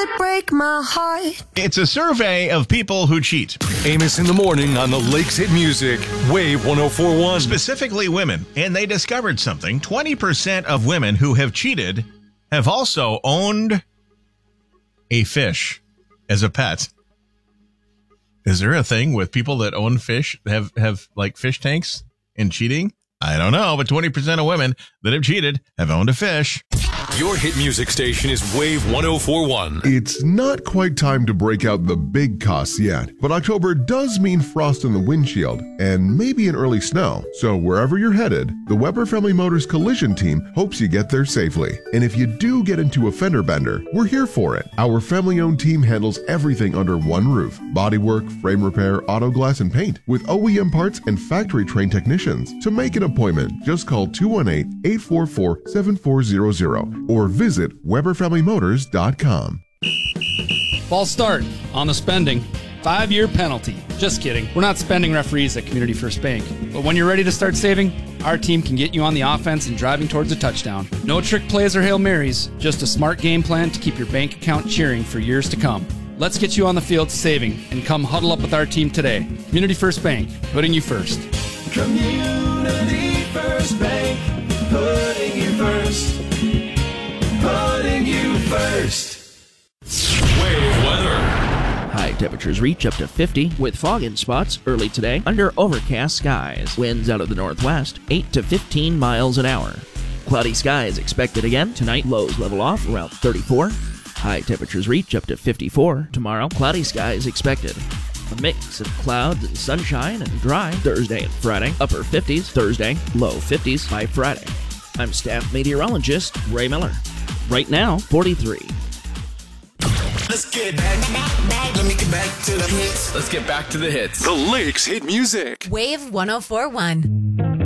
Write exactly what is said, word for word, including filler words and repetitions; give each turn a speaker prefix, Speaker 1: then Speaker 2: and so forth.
Speaker 1: could break my heart.
Speaker 2: It's a survey of people who cheat.
Speaker 3: Amos in the morning on the Lakes Hit Music, Wave one oh four point one.
Speaker 2: Specifically women. And they discovered something. twenty percent of women who have cheated have also owned a fish as a pet. Is there a thing with people that own fish, have, have like fish tanks and cheating? I don't know, but twenty percent of women that have cheated have owned a fish.
Speaker 3: Your hit music station is Wave one oh four point one.
Speaker 4: It's not quite time to break out the big costs yet, but October does mean frost in the windshield and maybe an early snow. So wherever you're headed, the Weber Family Motors Collision Team hopes you get there safely. And if you do get into a fender bender, we're here for it. Our family-owned team handles everything under one roof: bodywork, frame repair, auto glass, and paint, with O E M parts and factory-trained technicians. To make an appointment, just call two one eight, eight four four, seven four zero zero or visit Weber Family Motors dot com.
Speaker 5: False start on the spending. Five-year penalty. Just kidding. We're not spending referees at Community First Bank. But when you're ready to start saving, our team can get you on the offense and driving towards a touchdown. No trick plays or Hail Marys, just a smart game plan to keep your bank account cheering for years to come. Let's get you on the field saving and come huddle up with our team today. Community First Bank, putting you first.
Speaker 6: Community First Bank, putting you first. Putting you first.
Speaker 3: Wave weather.
Speaker 7: High temperatures reach up to fifty with fog in spots early today under overcast skies. Winds out of the northwest, eight to fifteen miles an hour. Cloudy skies expected again tonight. Lows level off around thirty-four. High temperatures reach up to fifty-four tomorrow. Cloudy skies expected. A mix of clouds and sunshine and dry Thursday and Friday. Upper fifties Thursday, low fifties by Friday. I'm staff meteorologist Ray Miller. Right now, forty-three.
Speaker 6: Let's get back, back, back. Let me get back to the hits.
Speaker 3: Let's get back to the hits. The Lakes Hit Music.
Speaker 1: Wave one oh four point one.